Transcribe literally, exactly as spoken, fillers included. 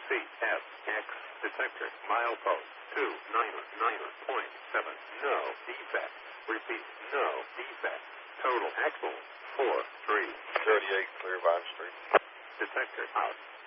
C F X detector milepost two nine nine point seven. No defect. Repeat, no defect. Total axle four three. thirty-eight, clear Vine Street. Detector out.